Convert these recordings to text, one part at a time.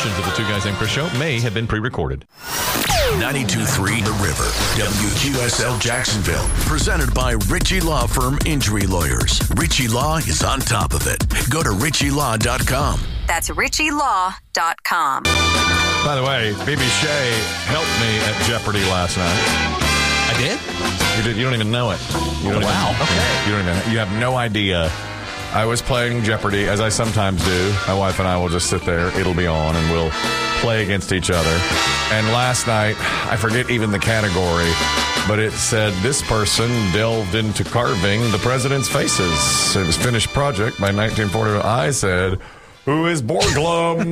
editions of the Two Guys Named Chris Show may have been pre-recorded. 92.3 The River, WQSL Jacksonville. Presented by Ritchie Law Firm Injury Lawyers. Ritchie Law is on top of it. Go to RitchieLaw.com. That's RitchieLaw.com. By the way, BB Shea helped me at Jeopardy last night. I did? You don't even know it. You have no idea. I was playing Jeopardy, as I sometimes do. My wife and I will just sit there. It'll be on, and we'll play against each other. And last night, I forget even the category, but it said this person delved into carving the president's faces. It was finished project by 1940. I said, who is Borglum?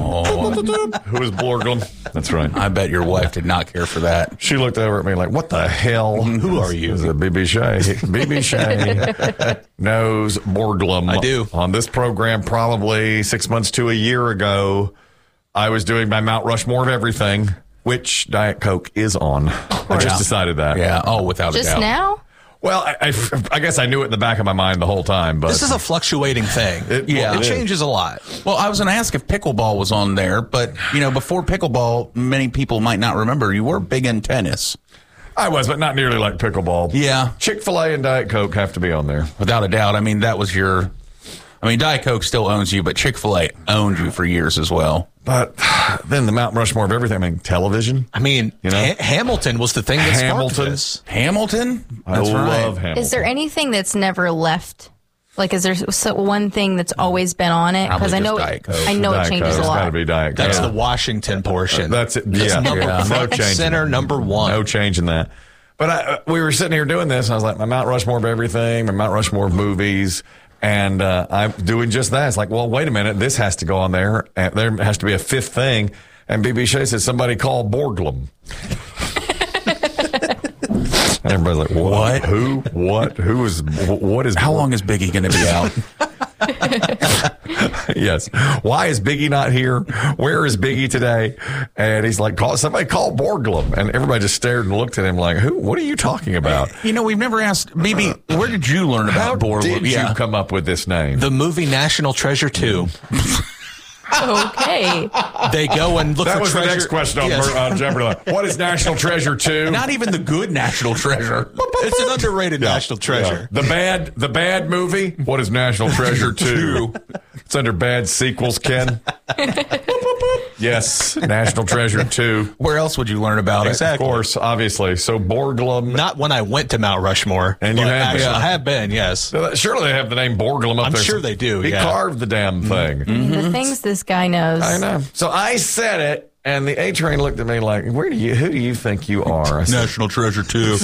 Who is Borglum? That's right. I bet your wife did not care for that. She looked over at me like, what the hell? Who are you? Is it BB Shea? BB Shea knows Borglum. I do. On this program, probably 6 months to a year ago, I was doing my Mount Rushmore of everything, which Diet Coke is on. I just decided that. Yeah. Oh, without a doubt. Just now? Well, I guess I knew it in the back of my mind the whole time. But This is a fluctuating thing. It changes a lot. Well, I was going to ask if pickleball was on there, but, before pickleball, many people might not remember, you were big in tennis. I was, but not nearly like pickleball. Yeah. Chick-fil-A and Diet Coke have to be on there. Without a doubt. I mean, that was Diet Coke still owns you, but Chick-fil-A owned you for years as well. But then the Mount Rushmore of everything, television. I mean, Hamilton was the thing that sparked this. Hamilton? I love Hamilton. Is there anything that's never left? Like, is there one thing that's always been on it? Because I know it changes a It's got to lot. be Diet Coke. That's the Washington portion. That's it. Yeah. No change. Center number one. No change in that. But we were sitting here doing this, and I was like, my Mount Rushmore of everything, my Mount Rushmore of movies. And I'm doing just that. It's like, well, wait a minute. This has to go on there. And there has to be a fifth thing. And BB Shea says, somebody call Borglum. And everybody's like, what? Who? What? Who is? What is? How long is Biggie going to be out? Yes. Why is Biggie not here? Where is Biggie today? And he's like, somebody call Borglum. And everybody just stared and looked at him like, who? What are you talking about? We've never asked, BB, where did you learn about Borglum? How did you come up with this name? The movie National Treasure 2. Okay. They go and look that for was treasure. The next question on Jeopardy. What is National Treasure 2? Not even the good National Treasure. It's an underrated National Treasure. Yeah. The bad movie. What is National Treasure 2? It's under bad sequels, Ken. Yes, National Treasure 2. Where else would you learn about it? Of course, obviously. So Borglum. Not when I went to Mount Rushmore. And you have I have been, yes. Surely they have the name Borglum up there. I'm sure they do, He carved the damn thing. Mm-hmm. The things this guy knows. I know. So I said it, and the A-Train looked at me like, who do you think you are? I said, National Treasure 2.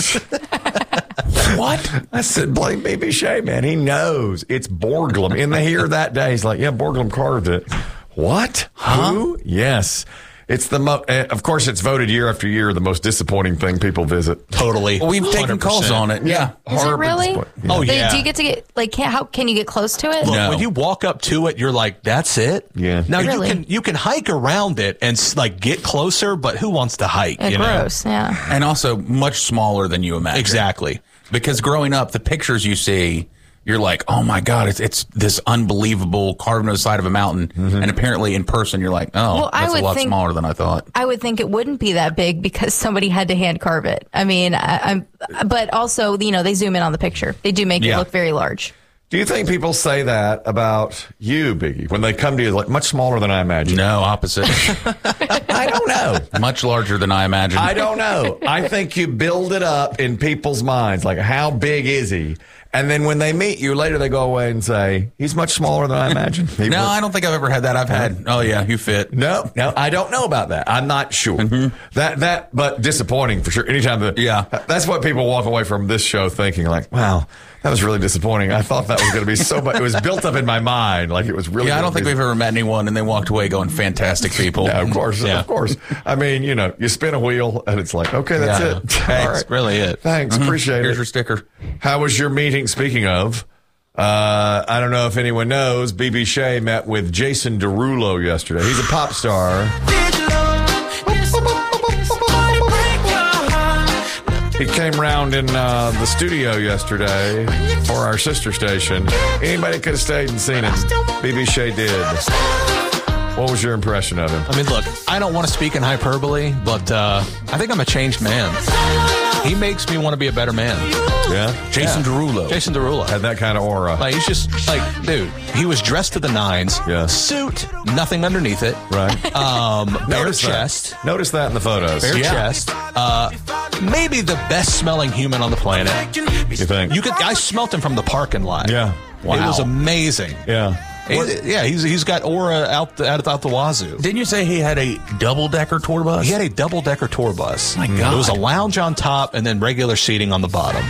What? I said, blame BB Shea, man. He knows. It's Borglum. In the here that day, he's like, yeah, Borglum carved it. What? Huh? Who? Yes. It's of course, it's voted year after year the most disappointing thing people visit. Totally. Well, we've taken 100%. calls on it. Yeah. Is it really? Oh, yeah. Do you get to get, how can you get close to it? Look, No. when you walk up to it, you're like, that's it? Yeah. Now, Really? you can hike around it and, get closer, but who wants to hike? Gross, yeah. And also much smaller than you imagine. Exactly. Because growing up, the pictures you see, you're like, oh my God, it's this unbelievable carved on the side of a mountain. Mm-hmm. And apparently in person, you're like, Well, I that's a would lot think- smaller than I thought. I would think it wouldn't be that big because somebody had to hand carve it. I mean, but also, they zoom in on the picture. They do make it look very large. Do you think people say that about you, Biggie, when they come to you, like much smaller than I imagined? No, opposite. I don't know. Much larger than I imagined. I don't know. I think you build it up in people's minds, like how big is he? And then when they meet you later, they go away and say, he's much smaller than I imagined. No, I don't think I've ever had that. I've had, oh yeah, you fit. No, I don't know about that. I'm not sure. That, but disappointing for sure. Anytime that's what people walk away from this show thinking, like, wow, that was really disappointing. I thought that was going to be so much. It was built up in my mind, like it was really. Yeah, I don't think we've ever met anyone and they walked away going, fantastic people. Yeah, of course, Yeah. of course. I mean, you spin a wheel and it's like, okay, that's it. That's All right. really it. Thanks, appreciate Here's it. your sticker. How was your meeting? Speaking of, I don't know if anyone knows, BB Shea met with Jason Derulo yesterday. He's a pop star. He came around in the studio yesterday for our sister station. Anybody could have stayed and seen him. BB Shea did. Well, what was your impression of him? I mean, look, I don't want to speak in hyperbole, but I think I'm a changed man. He makes me want to be a better man. Yeah? Jason Derulo. Jason Derulo. Had that kind of aura. Like, he's just like, dude, he was dressed to the nines. Yeah. Suit, nothing underneath it. Right. Bare Notice chest. That. Notice that in the photos. Bare chest. Maybe the best smelling human on the planet. You think? I smelt him from the parking lot. Yeah. Wow. It was amazing. Yeah. He's got aura out the wazoo. Didn't you say he had a double-decker tour bus? He had a double-decker tour bus. My God. It was a lounge on top and then regular seating on the bottom.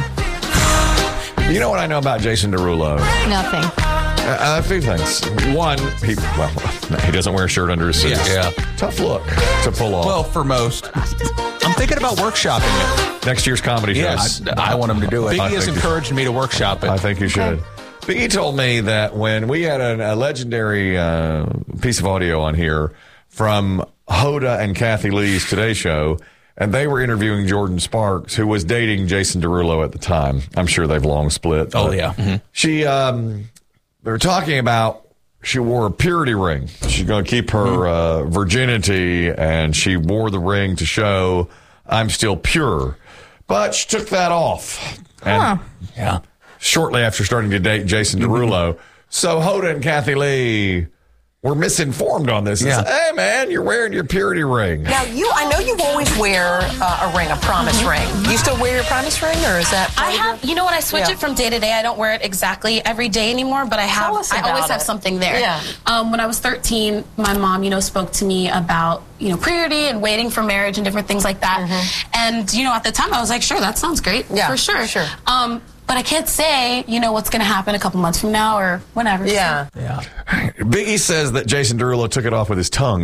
You know what I know about Jason Derulo? Nothing. A few things. One, he doesn't wear a shirt under his suit. Yeah. Tough look to pull off. Well, for most. I'm thinking about workshopping it. Next year's comedy shows. I want him to do it. Biggie has encouraged me to workshop it. I think you should. Biggie told me that when we had a legendary piece of audio on here from Hoda and Kathy Lee's Today Show, and they were interviewing Jordan Sparks, who was dating Jason Derulo at the time. I'm sure they've long split. Oh, yeah. Mm-hmm. She, they were talking about she wore a purity ring. She's going to keep her virginity, and she wore the ring to show I'm still pure. But she took that off. And Yeah. shortly after starting to date Jason Derulo. So Hoda and Kathy Lee were misinformed on this. Yeah. Said, hey, man, you're wearing your purity ring. Now, I know you always wear a ring, a promise ring. You still wear your promise ring, or is that? I have, you know what, I switch it from day to day. I don't wear it exactly every day anymore, but I always have something there. Yeah. When I was 13, my mom, spoke to me about, purity and waiting for marriage and different things like that. And, at the time I was like, sure, that sounds great. Yeah, for sure. Sure. But I can't say, what's going to happen a couple months from now or whenever. Yeah. So. Yeah. Biggie says that Jason Derulo took it off with his tongue.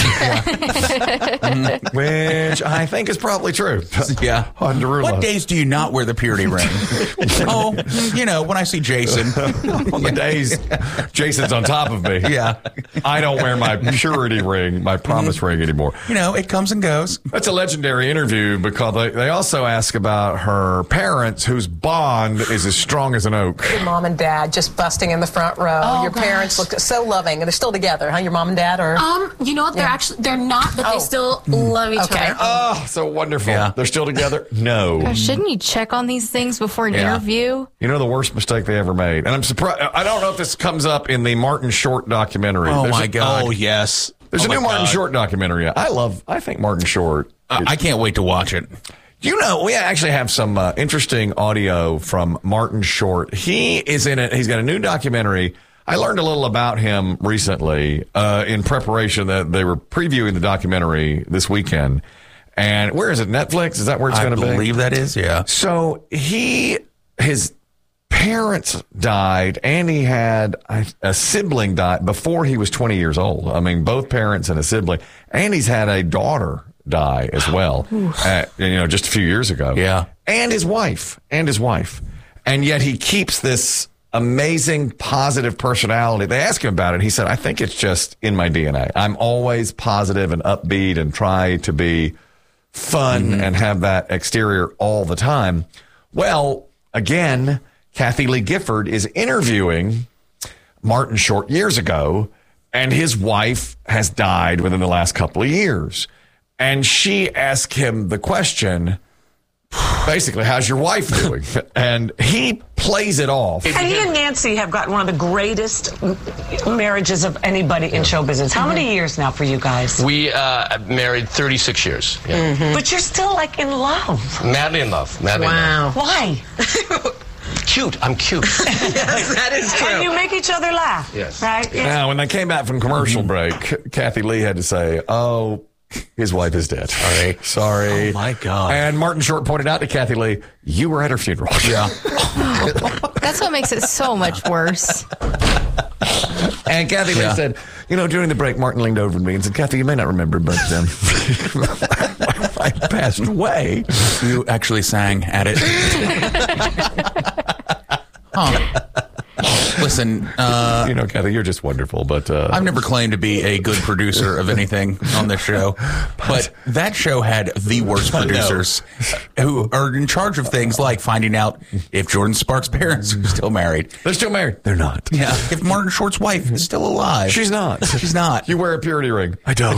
Which I think is probably true. Yeah. On Derulo. What days do you not wear the purity ring? When I see Jason. On the days Jason's on top of me. Yeah. I don't wear my purity ring, my promise ring anymore. It comes and goes. That's a legendary interview because they also ask about her parents whose bond is as strong as an oak. Your mom and dad just busting in the front row. Oh, your parents looked so loving, and they're still together, huh? Your mom and dad, or you know what? They're not, but they still love each other. Oh, so wonderful. Yeah. They're still together? No. Gosh, shouldn't you check on these things before an interview? You know the worst mistake they ever made? And I'm surprised. I don't know if this comes up in the Martin Short documentary. Oh, my God. Oh, yes. There's a new Martin Short documentary. I think Martin Short. I can't wait to watch it. We actually have some interesting audio from Martin Short. He is in it. He's got a new documentary. I learned a little about him recently in preparation that they were previewing the documentary this weekend. And where is it? Netflix? Is that where it's going to be? I believe that is, yeah. So his parents died, and he had a sibling die before he was 20 years old. I mean, both parents and a sibling. And he's had a daughter die as well, just a few years ago. Yeah. And his wife. And yet he keeps this amazing, positive personality. They asked him about it. He said, I think it's just in my DNA. I'm always positive and upbeat and try to be fun and have that exterior all the time. Well, again, Kathy Lee Gifford is interviewing Martin Short years ago, and his wife has died within the last couple of years. And she asked him the question, basically, how's your wife doing? And he plays it off. And he and Nancy have got one of the greatest marriages of anybody in show business. How many years now for you guys? We married 36 years. Yeah. But you're still in love. Madly in love. wow. Why? Cute. I'm cute. Yes, that is true. And you make each other laugh. Yes. Right? Now, when they came back from commercial break, Kathy Lee had to say, his wife is dead. Sorry. Oh, my God. And Martin Short pointed out to Kathy Lee, you were at her funeral. Yeah. That's what makes it so much worse. And Kathy Lee said, during the break, Martin leaned over to me and said, Kathy, you may not remember, but I passed away. You actually sang at it. Listen, Kathy, you're just wonderful, but I've never claimed to be a good producer of anything on this show, but that show had the worst producers who are in charge of things like finding out if Jordan Sparks' parents are still married. They're still married. They're not. Yeah. If Martin Short's wife is still alive. She's not. She's not. You wear a purity ring. I don't.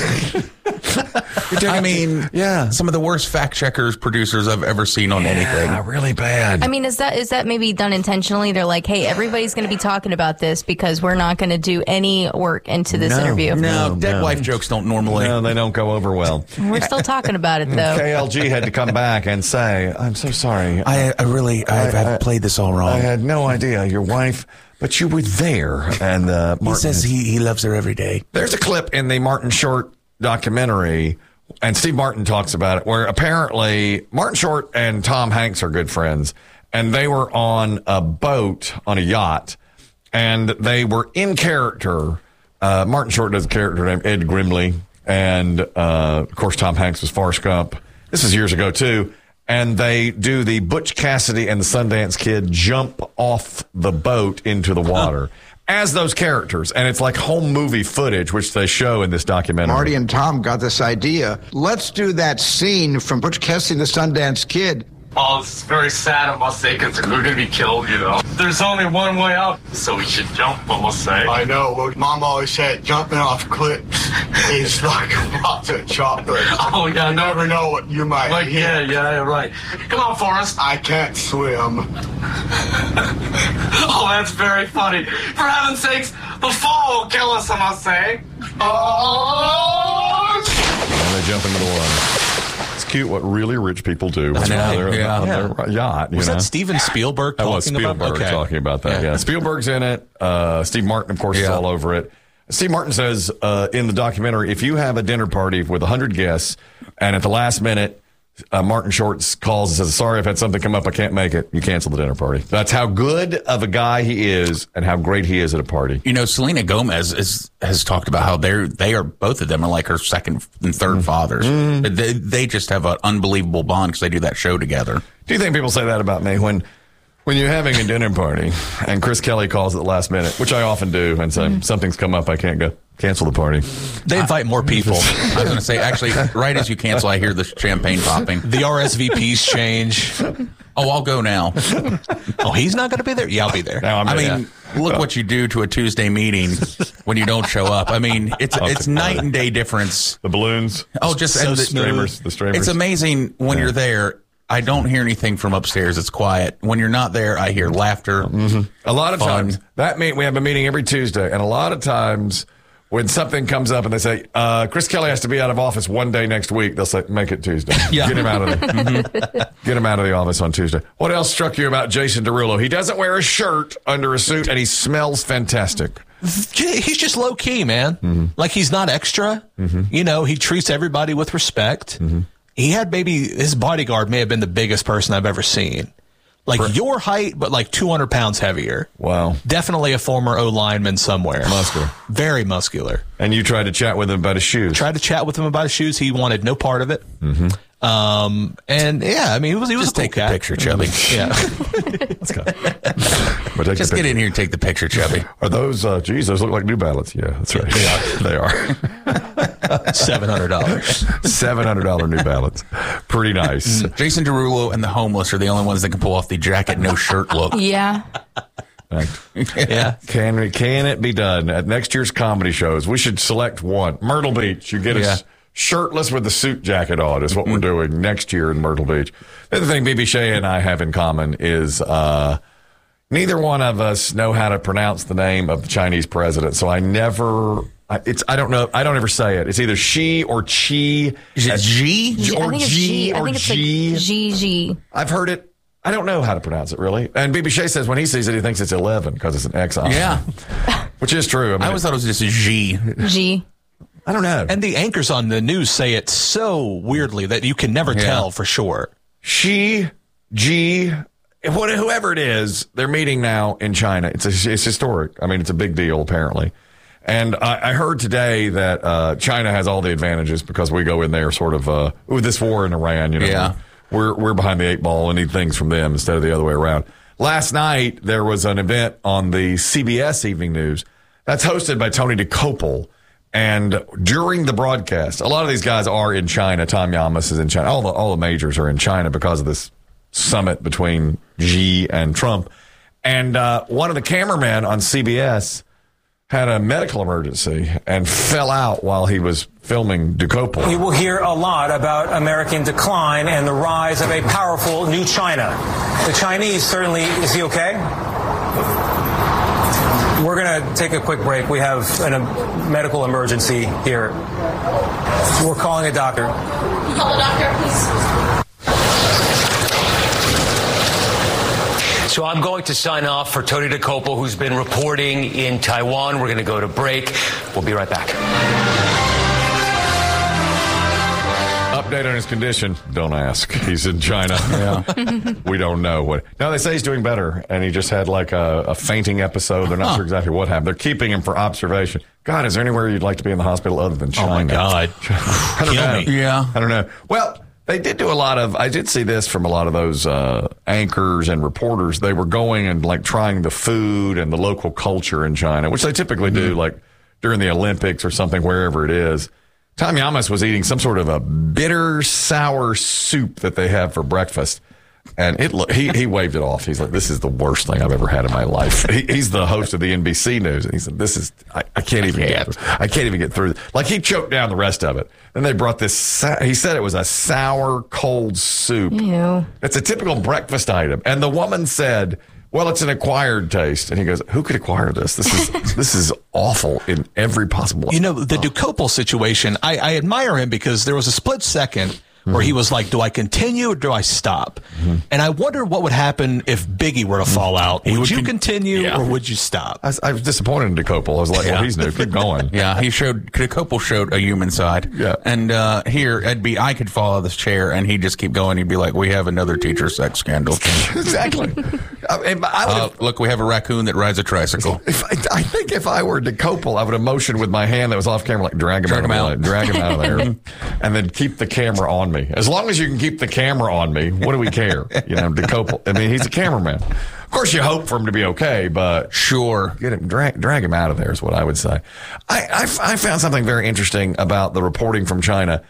I mean, some of the worst fact checkers producers I've ever seen on anything. Really bad. I mean, is that maybe done intentionally? They're like, hey, everybody's going to be talking about this because we're not going to do any work into this interview. No, dead wife jokes don't normally. No, they don't go over well. We're still talking about it, though. KLG had to come back and say, I'm so sorry. I've played this all wrong. I had no idea. Your wife... But you were there, and he says he loves her every day. There's a clip in the Martin Short documentary, and Steve Martin talks about it, where apparently Martin Short and Tom Hanks are good friends, and they were on a boat, on a yacht, and they were in character. Martin Short does a character named Ed Grimley, and of course Tom Hanks was Forrest Gump. This was years ago, too. And they do the Butch Cassidy and the Sundance Kid jump off the boat into the water as those characters. And it's like home movie footage, which they show in this documentary. Marty and Tom got this idea. Let's do that scene from Butch Cassidy and the Sundance Kid. Oh, it's very sad, I must say, because we're going to be killed, There's only one way out, so we should jump, I must say. I know. Well, Mom always said jumping off cliffs is like a box of chocolate. Oh, yeah, you never know what you might hit. Yeah, right. Come on, Forrest. I can't swim. Oh, that's very funny. For heaven's sakes, the fall will kill us, I must say. Oh! And they jump into the water. Cute what really rich people do on their yacht. Was that Steven Spielberg talking about? That was Spielberg talking about that, yeah. Spielberg's in it. Steve Martin, of course, is all over it. Steve Martin says in the documentary, if you have a dinner party with 100 guests and at the last minute, Martin Short calls and says, sorry, I've had something come up. I can't make it. You cancel the dinner party. That's how good of a guy he is and how great he is at a party. Selena Gomez has talked about how they are both of them are like her second and third fathers. They just have an unbelievable bond because they do that show together. Do you think people say that about me when you're having a dinner party and Chris Kelly calls at the last minute, which I often do, and say, something's come up, I can't go. Cancel the party. They invite more people. I was going to say, actually, right as you cancel, I hear the champagne popping. The RSVPs change. Oh, I'll go now. Oh, he's not going to be there? Yeah, I'll be there. I mean, look what you do to a Tuesday meeting when you don't show up. I mean, it's night and day difference. The balloons. Oh, just so the streamers. It's amazing when you're there. I don't hear anything from upstairs. It's quiet. When you're not there, I hear laughter. A lot of times, we have a meeting every Tuesday, and a lot of times when something comes up and they say, Chris Kelly has to be out of office one day next week, they'll say, make it Tuesday. Yeah. Get him out of there. Get him out of the office on Tuesday. What else struck you about Jason Derulo? He doesn't wear a shirt under a suit, and he smells fantastic. He's just low key, man. Like, he's not extra. He treats everybody with respect. He had his bodyguard may have been the biggest person I've ever seen. Like your height, but like 200 pounds heavier. Wow. Definitely a former O lineman somewhere. Muscular. Very muscular. And you tried to chat with him about his shoes. Tried to chat with him about his shoes. He wanted no part of it. And yeah, I mean, he was just a cool take the picture, Chubby. Yeah. Let's go. Just get in here and take the picture, Chubby. Are those, those look like New Balance. Yeah, that's right. They are. $700. $700 New Balance. Pretty nice. Jason Derulo and the homeless are the only ones that can pull off the jacket, no shirt look. Yeah. Yeah. Can it be done at next year's comedy shows? We should select one. Myrtle Beach. You get us shirtless with the suit jacket on is what we're doing next year in Myrtle Beach. The other thing BB Shea and I have in common is neither one of us know how to pronounce the name of the Chinese president. So I don't know. I don't ever say it. It's either she or chi. Is it G? Or G or G? G. I've heard it. I don't know how to pronounce it, really. And BB Shea says when he sees it, he thinks it's 11 because it's an X on it. Yeah. Which is true. I always thought it was just a G. G. I don't know. And the anchors on the news say it so weirdly that you can never tell for sure. She, G, whoever it is, they're meeting now in China. It's historic. I mean, it's a big deal, apparently. And I heard today that China has all the advantages because we go in there sort of with this war in Iran. You know, we're behind the eight ball and need things from them instead of the other way around. last night there was an event on the CBS Evening News that's hosted by Tony DeCopel. And during the broadcast, a lot of these guys are in China. Tom Yamas is in China. All the majors are in China because of this summit between Xi and Trump. And one of the cameramen on CBS had a medical emergency and fell out while he was filming DeCopel. We will hear a lot about American decline and the rise of a powerful new China. The Chinese certainly, is he okay? We're going to take a quick break. We have a medical emergency here. We're calling a doctor. Can you call a doctor, please? So I'm going to sign off for Tony DeCopel, who's been reporting in Taiwan. We're going to go to break. We'll be right back. Update on his condition. Don't ask. He's in China. Yeah. We don't know what. No, they say he's doing better, and he just had like a fainting episode. They're not sure exactly what happened. They're keeping him for observation. God, is there anywhere you'd like to be in the hospital other than China? Oh, my God. I don't know. Me. Yeah. I don't know. Well, they did do a lot of, I did see this from a lot of those anchors and reporters. They were going and like trying the food and the local culture in China, which they typically do like during the Olympics or something, wherever it is. Tom Yamas was eating some sort of a bitter, sour soup that they have for breakfast. And he waved it off. He's like, this is the worst thing I've ever had in my life. He's the host of the NBC News. And he said, this is, I can't even get through. Like he choked down the rest of it. Then they brought this, he said it was a sour, cold soup. Ew. It's a typical breakfast item. And the woman said, well, it's an acquired taste. And he goes, who could acquire this? This is awful in every possible way. You know, the DeCopel situation, I admire him because there was a split second where he was like, do I continue or do I stop? And I wonder what would happen if Biggie were to fall out. Would you continue or would you stop? I was disappointed in DeCopel. I was like, well, he's new. Keep going. Yeah, DeCopel showed a human side. Yeah. And here, I could fall out of this chair and he'd just keep going. He'd be like, we have another teacher sex scandal. Exactly. Look, we have a raccoon that rides a tricycle. I think if I were DeCopel, I would have motioned with my hand that was off camera, like drag him out of there, and then keep the camera on me. As long as you can keep the camera on me, what do we care? You know, DeCopel. I mean, he's a cameraman. Of course, you hope for him to be okay, but sure, get him, drag him out of there is what I would say. I found something very interesting about the reporting from China.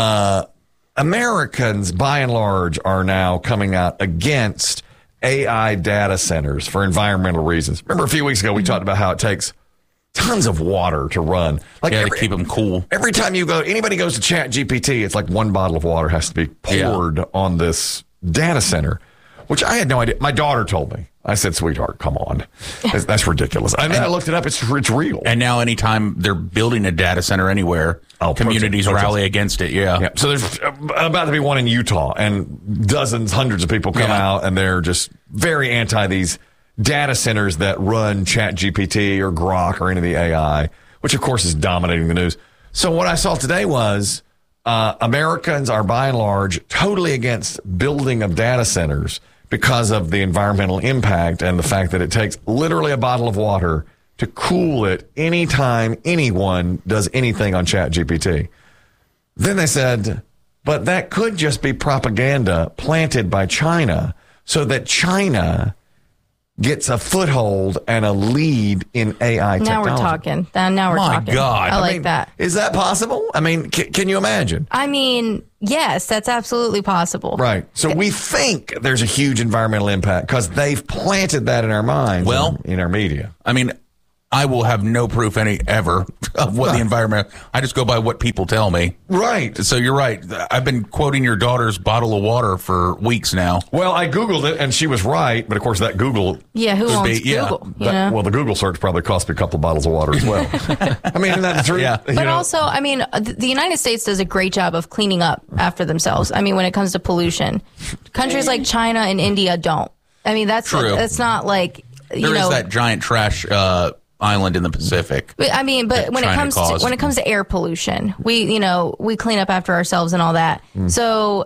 Americans, by and large, are now coming out against AI data centers for environmental reasons. Remember a few weeks ago we talked about how it takes tons of water to run. Like to keep them cool. Every time anybody goes to ChatGPT, it's like one bottle of water has to be poured on this data center, which I had no idea. My daughter told me. I said, sweetheart, come on. That's ridiculous. And then I looked it up. It's real. And now anytime they're building a data center anywhere, communities rally against it. Yeah. So there's about to be one in Utah, and hundreds of people come out, and they're just very anti these data centers that run ChatGPT or Grok or any of the AI, which of course is dominating the news. So what I saw today was Americans are by and large totally against building of data centers because of the environmental impact and the fact that it takes literally a bottle of water to cool it anytime anyone does anything on ChatGPT. Then they said, but that could just be propaganda planted by China so that China gets a foothold and a lead in AI technology. Now we're talking. My God. I like that. Is that possible? I mean, can you imagine? I mean, yes, that's absolutely possible. Right. So we think there's a huge environmental impact because they've planted that in our minds, in our media. I mean, I will have no proof ever of what the environment. I just go by what people tell me. Right. So you're right. I've been quoting your daughter's bottle of water for weeks now. Well, I Googled it and she was right, but of course that Google. Yeah, who wants Google? Well, the Google search probably cost me a couple of bottles of water as well. I mean, isn't that true? Yeah. But also, I mean, the United States does a great job of cleaning up after themselves. I mean, when it comes to pollution, countries like China and India don't. I mean, that's true. That's not like there is that giant trash island in the Pacific. I mean, but when it comes to air pollution, we clean up after ourselves and all that. So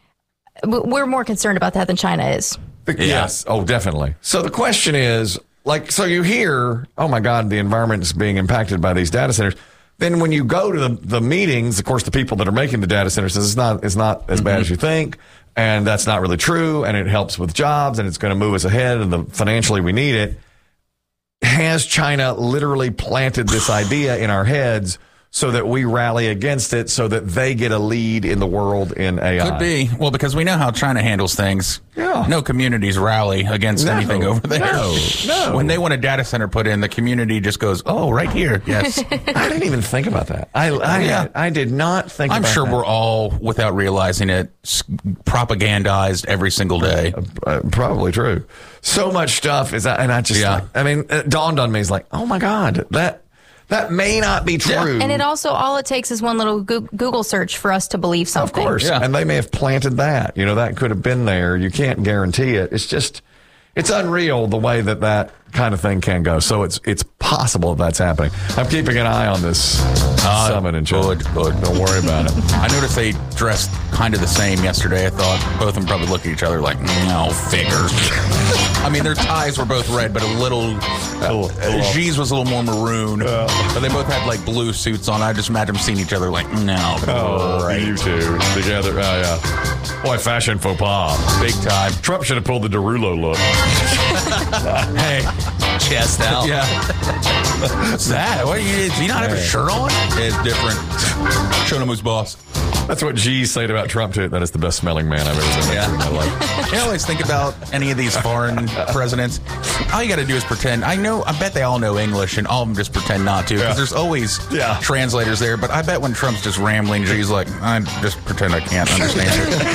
we're more concerned about that than China is. Yes. Oh, definitely. So the question is, so you hear, oh my God, the environment is being impacted by these data centers. Then when you go to the meetings, of course, the people that are making the data centers says it's not as bad as you think. and that's not really true, and it helps with jobs, and it's going to move us ahead, and financially we need it. Has China literally planted this idea in our heads so that we rally against it, so that they get a lead in the world in AI? Could be. Well, because we know how China handles things. Yeah. No communities rally against anything over there. No. When they want a data center put in, the community just goes, oh, right here. Yes. I didn't even think about that. I did not think about that. I'm sure we're all, without realizing it, propagandized every single day. Probably true. So much stuff is, and I just, it dawned on me, it's like, oh my God, that may not be true. And it also, all it takes is one little Google search for us to believe something. Of course. And they may have planted that. That could have been there. You can't guarantee it. It's just, it's unreal the way that kind of thing can go. So it's possible that's happening. I'm keeping an eye on this summit in China. Good. Don't worry about it. I noticed they dressed kind of the same yesterday. I thought both of them probably looked at each other like, no, figures. I mean, their ties were both red, but a little Xi's was a little more maroon. But they both had like blue suits on. I just imagine them seeing each other like, no. Oh, right. You two together. Oh, yeah. Boy, fashion faux pas. Big time. Trump should have pulled the Derulo look. Hey. Chest out. Yeah. What's that? What, does he not have a shirt on? It's different. Showing him who's boss. That's what G said about Trump, too. That is the best smelling man I've ever seen in my life. I always think about any of these foreign presidents. All you got to do is pretend. I bet they all know English, and all of them just pretend not to, because there's always translators there. But I bet when Trump's just rambling, G's like, I just pretend I can't understand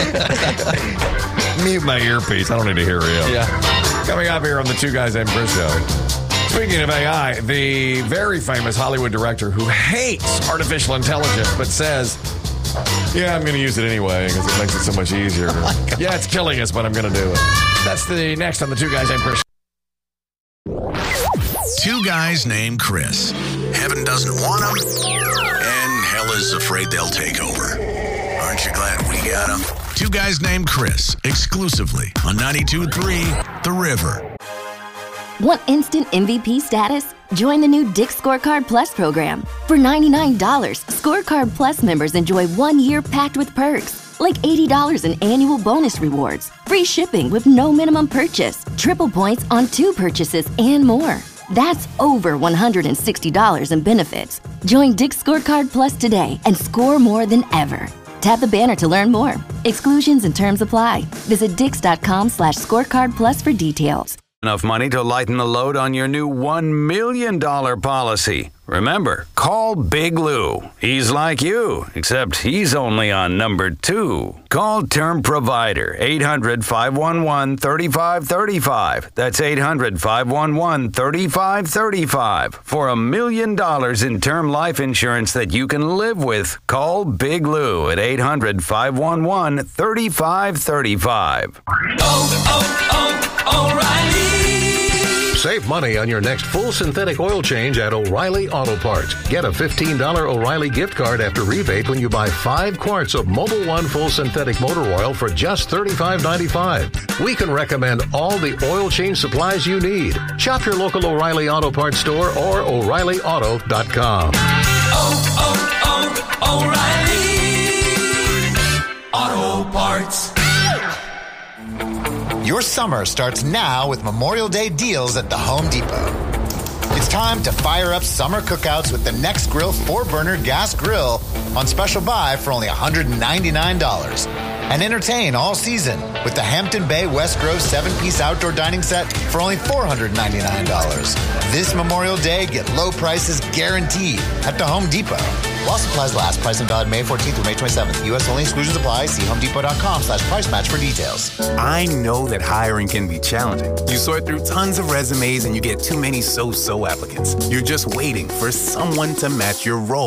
it. Mute my earpiece. I don't need to hear you. Yeah. Coming up here on the Two Guys Named Chris show. Speaking of AI, the very famous Hollywood director who hates artificial intelligence but says, yeah, I'm going to use it anyway because it makes it so much easier. Yeah, it's killing us, but I'm going to do it. That's the next on the Two Guys Named Chris. Two Guys Named Chris. Heaven doesn't want them, and hell is afraid they'll take over. Aren't you glad we got them? Two Guys Named Chris, exclusively on 92.3 The River. Want instant MVP status? Join the new Dick's Scorecard Plus program. For $99, Scorecard Plus members enjoy 1 year packed with perks, like $80 in annual bonus rewards, free shipping with no minimum purchase, triple points on 2 purchases, and more. That's over $160 in benefits. Join Dick's Scorecard Plus today and score more than ever. Tap the banner to learn more. Exclusions and terms apply. Visit Dix.com/scorecard plus for details. Enough money to lighten the load on your new $1 million policy. Remember, call Big Lou. He's like you, except he's only on number 2. Call Term Provider, 800-511-3535. That's 800-511-3535. For $1 million in term life insurance that you can live with, call Big Lou at 800-511-3535. O'Reilly. Save money on your next full synthetic oil change at O'Reilly Auto Parts. Get a $15 O'Reilly gift card after rebate when you buy 5 quarts of Mobil 1 full synthetic motor oil for just $35.95. We can recommend all the oil change supplies you need. Shop your local O'Reilly Auto Parts store or O'ReillyAuto.com. O'Reilly Auto Parts. Your summer starts now with Memorial Day deals at the Home Depot. It's time to fire up summer cookouts with the Nextgrill 4-burner gas grill on special buy for only $199. And entertain all season with the Hampton Bay West Grove 7-piece outdoor dining set for only $499. This Memorial Day, get low prices guaranteed at the Home Depot. While supplies last, price and valid May 14th through May 27th. U.S. only, exclusions apply. See homedepot.com/price match for details. I know that hiring can be challenging. You sort through tons of resumes and you get too many so-so applicants. You're just waiting for someone to match your role.